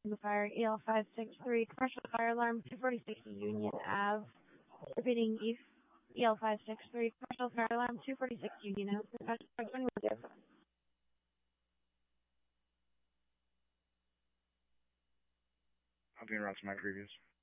The fire EL563, commercial fire alarm 246 Union Ave. Repeating EL563, commercial fire alarm 246 Union Ave. I'll be in route to my previous.